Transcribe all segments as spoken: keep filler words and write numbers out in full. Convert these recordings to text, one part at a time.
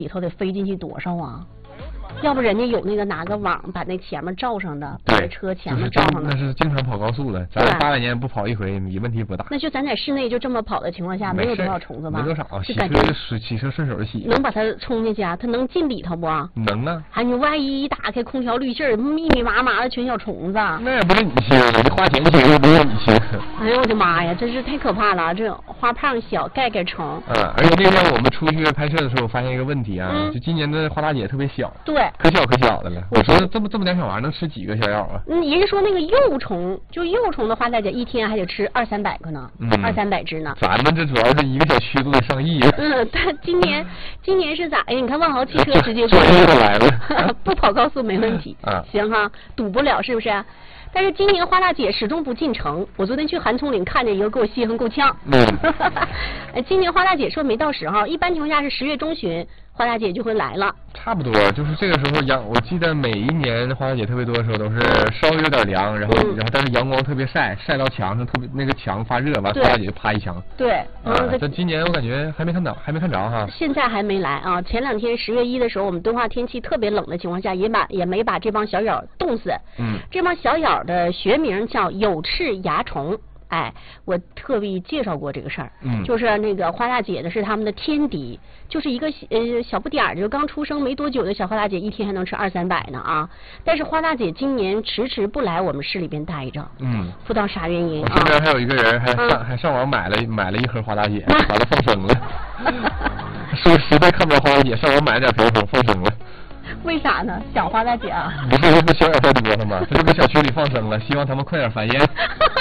里头得飞进去多少啊？要不人家有那个拿个网把那前面罩上的，把车前面罩上的， 那是经常跑高速的，咱八百年不跑一回，你问题不大。 那就咱在室内就这么跑的情况下，没有多少虫子吧？ 没多少，洗车就洗车顺手就洗。 能把它冲进去啊？它能进里头不？ 能啊。 哎，你万一一打开空调滤芯，密密麻麻的全小虫子。 那也不是你清，你花钱清又不是你清。 哎呦我的妈呀，真是太可怕了！这花胖小，盖盖成。 嗯，而且那天我们出去拍摄的时候，我发现一个问题啊，嗯、就今年的花大姐特别小。 对。 可小可小的了。我说这么这么点小玩意儿能吃几个小药啊？ 嗯，人家说那个幼虫，就幼虫的花大姐一天还得吃二三百个呢，嗯、二三百只呢。 咱们这主要是一个小区都得上亿。 嗯，但今年今年是咋呀？你看万豪汽车直接说来了， 不跑高速没问题。 啊， 行哈，堵不了是不是？但是今年花大姐始终不进城。我昨天去韩葱岭看见一个给我稀罕够呛。嗯。今年花大姐说没到时候，一般情况下是十月中旬。花大姐就会来了， 差不多就是这个时候阳，我记得每一年花大姐特别多的时候都是稍微有点凉，然后、嗯、然后但是阳光特别晒，晒到墙上特别那个墙发热，完花大姐就啪一枪。 对， 啊，但今年我感觉还没看到，还没看着哈。 现在还没来啊，前两天十月一的时候，我们敦化天气特别冷的情况下，也把也没把这帮小咬冻死。 嗯， 这帮小咬的学名叫有翅蚜虫。哎，我特意介绍过这个事儿， 嗯， 就是那个花大姐的是他们的天敌，就是一个呃小不点儿，就刚出生没多久的小花大姐，一天还能吃二三百呢啊！但是花大姐今年迟迟不来我们市里边待着， 嗯， 不知道啥原因啊。 我身边还有一个人还上、嗯、还上网买了买了一盒花大姐，完了放生了，说实在看不着花大姐，上网买了点皮放放生了。 为啥呢？想花大姐啊？ 不是，这不小咬太多了吗？他就搁小区里放生了，希望他们快点繁衍。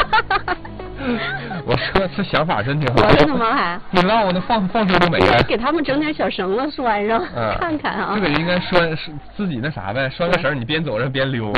我说这想法真挺好。 活着呢吗还？ 你让我那放放生都没了。 给他们整点小绳子拴上， 嗯、 看看啊。 这个应该拴自己那啥呗，拴个绳，你边走着边溜。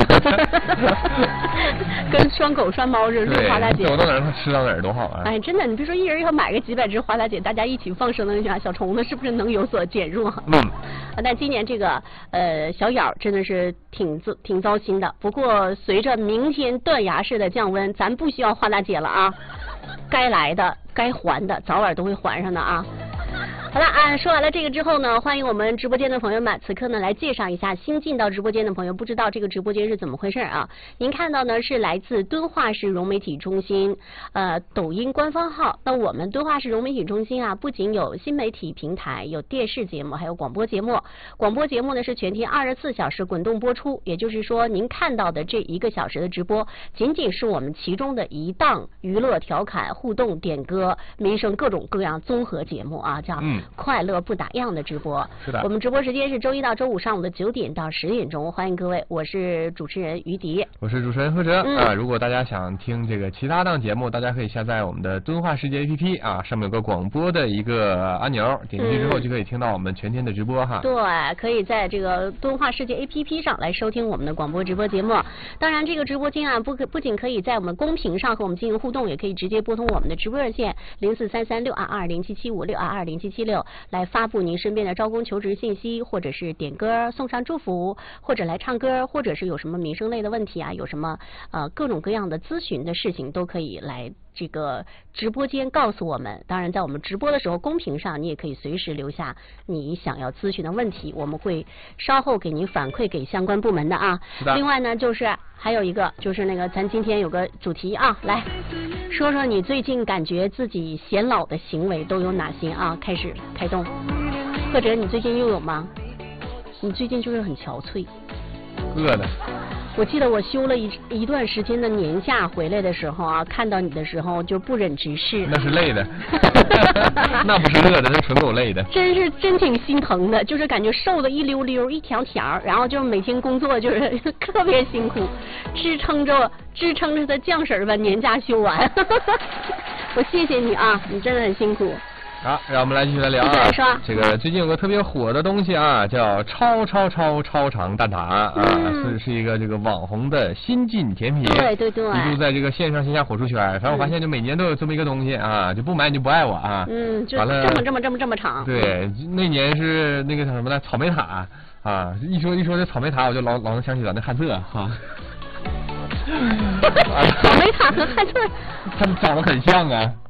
跟拴狗拴猫似的，花大姐。 走到哪儿它吃到哪儿多好啊！ 哎，真的，你别说一人要买个几百只花大姐，大家一起放生的那小虫子，是不是能有所减弱？ 嗯。 啊，但今年这个呃小咬真的是挺挺糟心的。不过随着明天断崖式的降温，咱不需要花大姐了啊，该来的该还的早晚都会还上的啊。好了啊，说完了这个之后呢，欢迎我们直播间的朋友们，此刻呢来介绍一下新进到直播间的朋友，不知道这个直播间是怎么回事啊？您看到呢是来自敦化市融媒体中心呃抖音官方号。那我们敦化市融媒体中心啊，不仅有新媒体平台，有电视节目，还有广播节目。广播节目呢是全天二十四小时滚动播出，也就是说您看到的这一个小时的直播，仅仅是我们其中的一档娱乐、调侃、互动、点歌、民生各种各样综合节目啊，叫嗯。 快乐不打烊的直播。 是的， 我们直播时间是周一到周五上午的九点到十点钟，欢迎各位，我是主持人于迪， 我是主持人何哲、 嗯、 啊。如果大家想听这个其他档节目，大家可以下载我们的敦化世界 A P P 啊，上面有个广播的一个按钮，点进去之后就可以听到我们全天的直播哈。 对，可以在这个敦化世界 A P P 上来收听我们的广播直播节目。当然，这个直播间啊，不不仅可以在我们公屏上和我们进行互动，也可以直接拨通我们的直播热线零四三三六二二零七七五六二二零七七六。来发布您身边的招工求职信息，或者是点歌送上祝福，或者来唱歌，或者是有什么民生类的问题啊，有什么呃各种各样的咨询的事情，都可以来这个直播间告诉我们。当然在我们直播的时候，公屏上你也可以随时留下你想要咨询的问题，我们会稍后给您反馈给相关部门的啊。另外呢，就是还有一个就是那个咱今天有个主题啊，来说说你最近感觉自己显老的行为都有哪些啊？开始开动，或者你最近又有吗？你最近就是很憔悴， 饿的。 我记得我休了一一段时间的年假回来的时候啊，看到你的时候就不忍直视。 那是累的，那不是饿的，那纯够累的。 真是真挺心疼的，就是感觉瘦的一溜溜一条条，然后就是每天工作就是特别辛苦，支撑着支撑着的酱婶把年假休完。我谢谢你啊，你真的很辛苦。 好，让我们来继续来聊啊。这个最近有个特别火的东西啊，叫超超超超长蛋挞啊， 嗯、 是是一个这个网红的新晋甜品。 对对对。 一度在这个线上线下火出圈，反正我发现就每年都有这么一个东西啊，就不买你就不爱我啊。 嗯，就完了这么这么这么这么长。 对，那年是那个叫什么呢？草莓塔啊，一说一说这草莓塔，我就老老能想起咱的汉特哈。 草莓塔和汉特， 他们长得很像啊。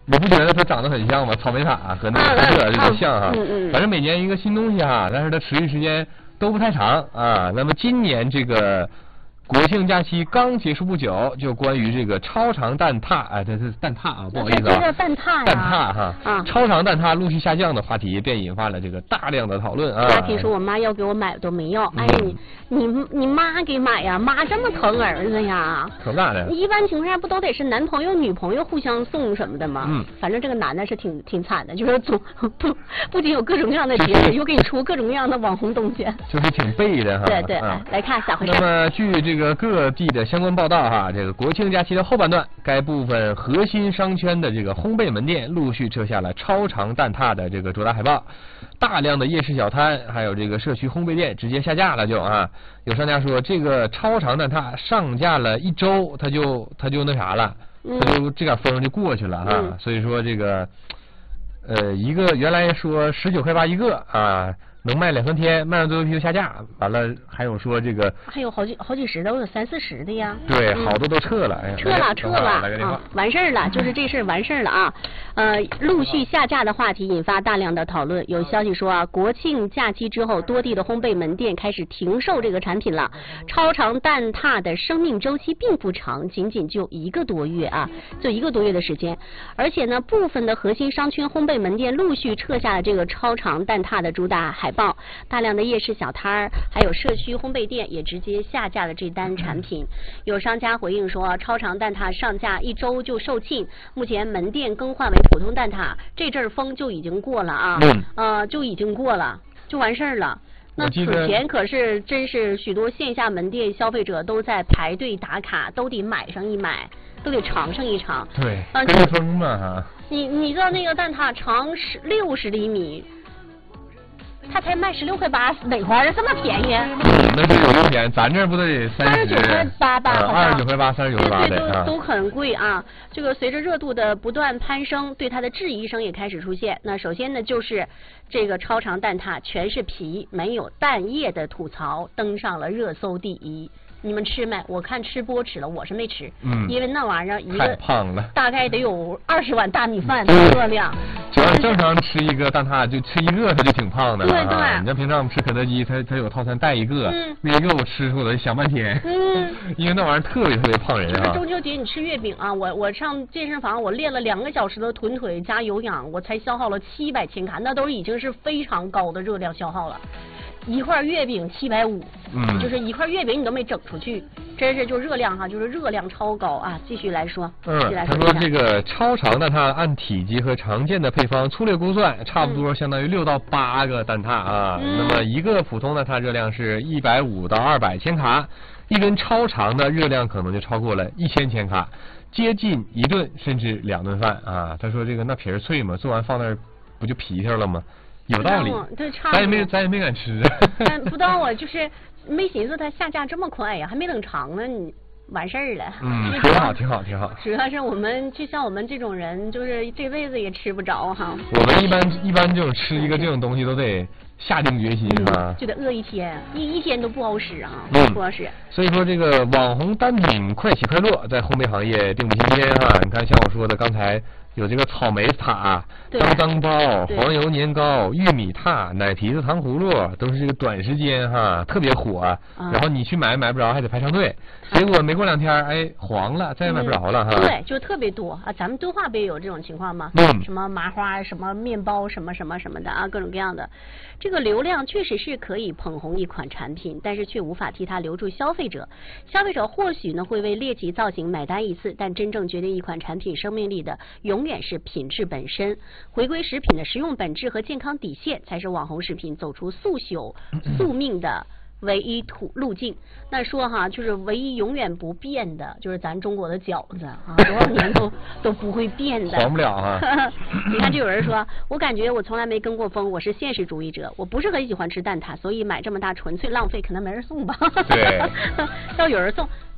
你不觉得它长得很像吗？草莓塔和那个可可有点像哈。 嗯嗯。 反正每年一个新东西哈，但是它持续时间都不太长啊。那么今年这个国庆假期刚结束不久，就关于这个超长蛋挞，哎，这是蛋挞啊，不好意思啊， 这叫蛋挞呀， 蛋挞哈， 啊， 超长蛋挞陆续下降的话题，便引发了这个大量的讨论啊。 家听说我妈要给我买都没有，哎呀，你你你妈给买呀？妈这么疼儿子呀？ 可大的。 一般情况下不都得是男朋友女朋友互相送什么的吗？ 嗯， 反正这个男的是挺挺惨的，就是总不不仅有各种各样的节日，又给你出各种各样的网红东西， 就是挺背的哈。 对对， 啊、 来看咋回事。 那么据这个各地的相关报道哈，这个国庆假期的后半段，该部分核心商圈的这个烘焙门店陆续撤下了超长蛋挞的这个主打海报，大量的夜市小摊还有这个社区烘焙店直接下架了就啊。有商家说这个超长蛋挞上架了一周，它就它就那啥了，它就这点风就过去了啊。 嗯、 所以说这个呃一个原来说十九块八一个啊。能卖两三天，卖完最后一批就下架，完了还有说这个还有好几好几十的，有三四十的呀。 对，嗯、好多都撤了，哎， 撤了撤了啊，完事儿了，就是这事儿完事儿了啊。呃，陆续下架的话题引发大量的讨论。有消息说啊，国庆假期之后，多地的烘焙门店开始停售这个产品了。超长蛋挞的生命周期并不长，仅仅就一个多月啊，就一个多月的时间。而且呢，部分的核心商圈烘焙门店陆续撤下了这个超长蛋挞的主打海报，大量的夜市小摊儿还有社区烘焙店也直接下架了这单产品。有商家回应说，超长蛋挞上架一周就售罄，目前门店更换为普通蛋挞，这阵风就已经过了啊， 嗯、 呃就已经过了，就完事儿了。那此前可是真是许多线下门店消费者都在排队打卡，都得买上一买，都得尝上一尝。 对，跟着风嘛哈。 你你知道那个蛋挞长十六十厘米，他才卖十六块八，哪块儿这么便宜？ 那是有多便宜，咱这不得三十九块八吧？ 二十九块八，三十九块八的，对，都都很贵啊。这个随着热度的不断攀升，对它的质疑声也开始出现。那首先呢，就是这个超长蛋挞全是皮没有蛋液的吐槽登上了热搜第一。你们吃没？我看吃播吃了，我是没吃， 嗯， 因为那玩意儿一个太胖了， 大概得有二十碗大米饭的热量。 只要正常吃一个蛋挞，就吃一个，它就挺胖的。 对对、啊。 你像平常我们吃肯德基，它它有套餐带一个， 嗯， 那一个我吃出来想半天， 嗯， 因为那玩意儿特别特别胖人啊。 中秋节你吃月饼啊，我我上健身房，我练了两个小时的臀腿加有氧，我才消耗了七百千卡，那都已经是非常高的热量消耗了。一块月饼七百五， 嗯， 就是一块月饼你都没整出去，真是就热量哈，就是热量超高啊！继续来说， 嗯， 继续来说他说这个超长蛋挞按体积和常见的配方粗略估算，差不多相当于六到八个蛋挞啊。 嗯、 那么一个普通蛋挞热量是一百五到二百千卡，一根超长的热量可能就超过了一千千卡，接近一顿甚至两顿饭啊。他说这个那皮儿脆嘛，做完放那儿不就皮条了吗？有道理， 对，差咱也没咱也没敢吃。 但不当我就是没寻思它下架这么快呀，还没等尝呢，你完事儿了。 嗯，挺好，挺好，挺好。 主要是我们就像我们这种人，就是这辈子也吃不着哈。 我们一般一般这种吃一个这种东西都得下定决心啊， 就得饿一天，一一天都不好使啊， 嗯， 不好使。 所以说这个网红单品快起快落，在烘焙行业定不新鲜哈。你看像我说的刚才。有这个草莓塔、当当包、黄油年糕、玉米塔、奶皮子糖葫芦，都是这个短时间哈特别火，啊、然后你去买买不着，还得排长队，啊、结果没过两天，哎黄了，再也买不着了哈、 嗯。对，就特别多啊！咱们敦化不也有这种情况吗？ 嗯。 什么麻花、什么面包、什么什么什么的啊，各种各样的。这个流量确实是可以捧红一款产品，但是却无法替它留住消费者。消费者或许呢会为猎奇造型买单一次，但真正决定一款产品生命力的，永远是品质本身。回归食品的实用本质和健康底线，才是网红食品走出速朽宿命的唯一途路径。那说哈，就是唯一永远不变的，就是咱中国的饺子啊，多少年都都不会变的， 黄不了啊。 你看，就有人说，我感觉我从来没跟过风，我是现实主义者，我不是很喜欢吃蛋挞，所以买这么大纯粹浪费，可能没人送吧。 对， 要有人送。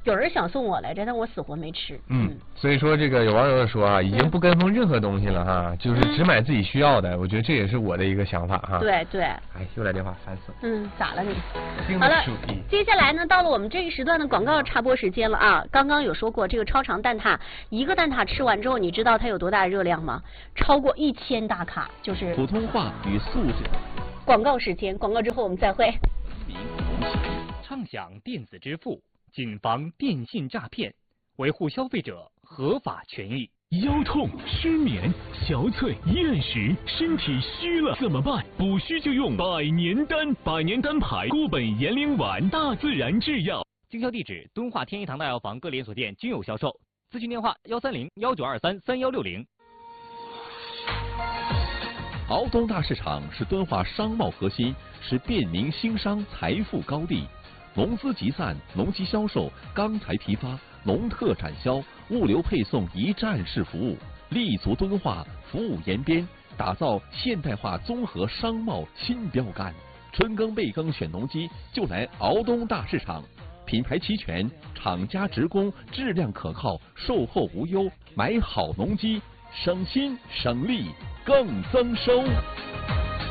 有人想送我来着，但我死活没吃。 嗯，所以说这个有网友说啊，已经不跟风任何东西了哈，就是只买自己需要的。我觉得这也是我的一个想法哈。 对对。 哎，又来电话，烦死了。 嗯，咋了你？好了，接下来呢，到了我们这一时段的广告插播时间了啊。刚刚有说过，这个超长蛋挞，一个蛋挞吃完之后，你知道它有多大热量吗？超过一千大卡，就是普通话与素质。 广告时间，广告之后我们再会。 畅享电子支付，谨防电信诈骗，维护消费者合法权益。 腰痛、失眠、憔悴、厌食，身体虚了怎么办？补虚就用百年丹，百年丹牌固本延龄丸，大自然制药。 经销地址：敦化天一堂大药房各连锁店均有销售。咨询电话：幺三零幺九二三三幺六零。 敖东大市场是敦化商贸核心，是便民兴商财富高地。农资集散、农机销售、钢材批发、农特产销、物流配送一站式服务，立足敦化，服务延边，打造现代化综合商贸新标杆。春耕备耕选农机，就来敖东大市场。品牌齐全，厂家直供，质量可靠，售后无忧。买好农机，省心省力更增收。